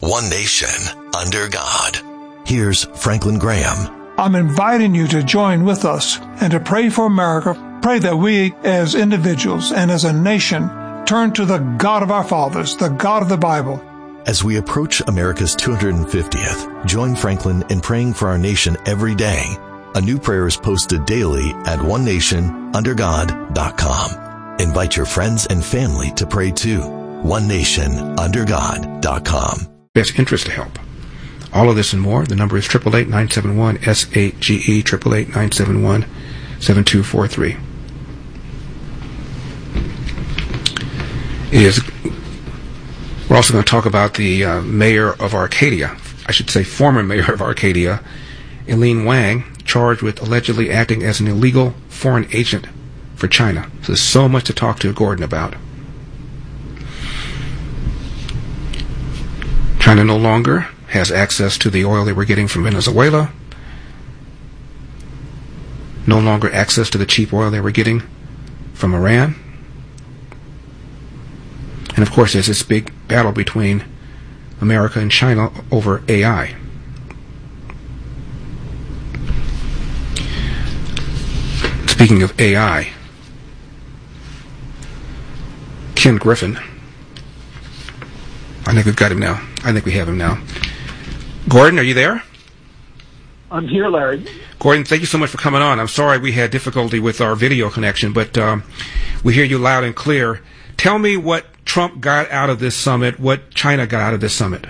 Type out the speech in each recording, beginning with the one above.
one nation, under God. Here's Franklin Graham. I'm inviting you to join with us and to pray for America. Pray that we as individuals and as a nation turn to the God of our fathers, the God of the Bible. As we approach America's 250th, join Franklin in praying for our nation every day. A new prayer is posted daily at onenationundergod.com. Invite your friends and family to pray too. onenationundergod.com. Best interest to help. All of this and more. The number is 888-971-SAGE, 888-971-7243. We're also going to talk about the mayor of Arcadia, I should say former mayor of Arcadia, Eileen Wang, charged with allegedly acting as an illegal foreign agent for China. So there's so much to talk to Gordon about. China no longer has access to the oil they were getting from Venezuela, no longer access to the cheap oil they were getting from Iran. And of course, there's this big battle between America and China over AI. Speaking of AI, Ken Griffin, I think we've got him now. I think we have him now. Gordon, are you there? I'm here, Larry. Gordon, thank you so much for coming on. I'm sorry we had difficulty with our video connection, but we hear you loud and clear. Tell me what Trump got out of this summit, what China got out of this summit.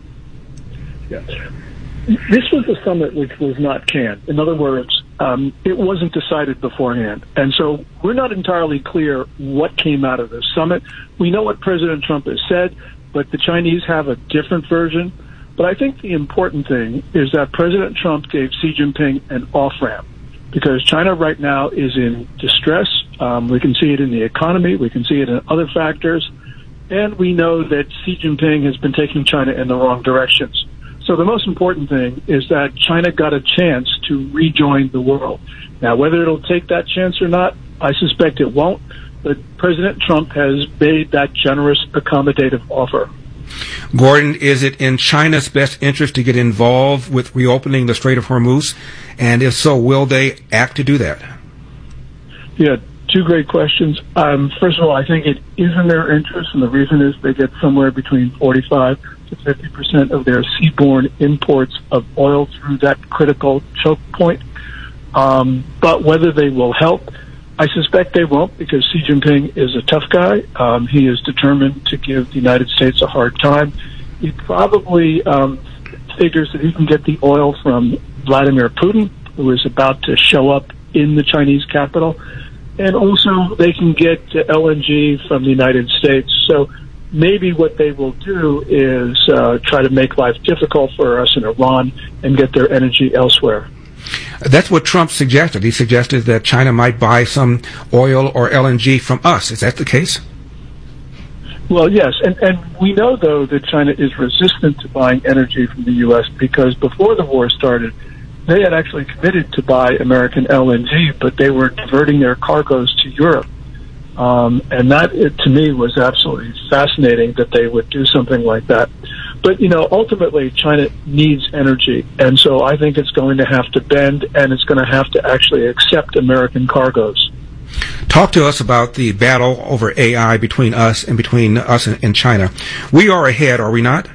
Yes. This was a summit which was not canned. In other words, it wasn't decided beforehand. And so we're not entirely clear what came out of this summit. We know what President Trump has said, but the Chinese have a different version. But I think the important thing is that President Trump gave Xi Jinping an off-ramp because China right now is in distress. We can see it in the economy. We can see it in other factors. And we know that Xi Jinping has been taking China in the wrong directions. So the most important thing is that China got a chance to rejoin the world. Now, whether it'll take that chance or not, I suspect it won't. But President Trump has made that generous, accommodative offer. Gordon, is it in China's best interest to get involved with reopening the Strait of Hormuz? And if so, will they act to do that? Yeah, two great questions. First of all, I think it is in their interest, and the reason is they get somewhere between 45 to 50% of their seaborne imports of oil through that critical choke point. But whether they will help, I suspect they won't, because Xi Jinping is a tough guy. He is determined to give the United States a hard time. He probably figures that he can get the oil from Vladimir Putin, who is about to show up in the Chinese capital. And also they can get LNG from the United States. So maybe what they will do is try to make life difficult for us in Iran and get their energy elsewhere. That's what Trump suggested. He suggested that China might buy some oil or LNG from us. Is that the case? Well, yes. And we know, though, that China is resistant to buying energy from the U.S. because before the war started, they had actually committed to buy American LNG, but they were diverting their cargoes to Europe. And that, to me, was absolutely fascinating that they would do something like that. But, ultimately, China needs energy. And so I think it's going to have to bend, and it's going to have to actually accept American cargoes. Talk to us about the battle over AI between us and China. We are ahead, are we not?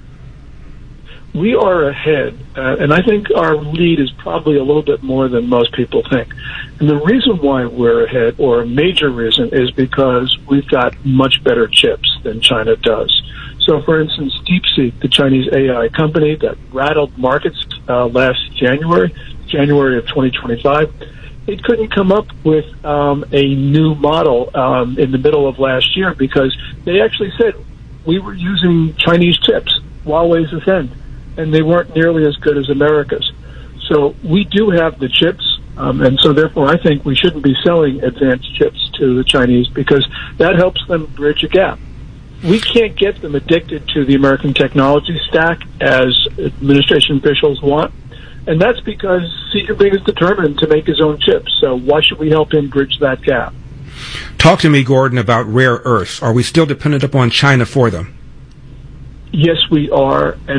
We are ahead, and I think our lead is probably a little bit more than most people think. And the reason why we're ahead, or a major reason, is because we've got much better chips than China does. So, for instance, DeepSeek, the Chinese AI company that rattled markets last January of 2025, it couldn't come up with a new model in the middle of last year because they actually said we were using Chinese chips, Huawei's Ascend, and they weren't nearly as good as America's. So we do have the chips, and so therefore I think we shouldn't be selling advanced chips to the Chinese because that helps them bridge a gap. We can't get them addicted to the American technology stack as administration officials want, and that's because Xi Jinping is determined to make his own chips, so why should we help him bridge that gap? Talk to me, Gordon, about rare earths. Are we still dependent upon China for them? Yes, we are.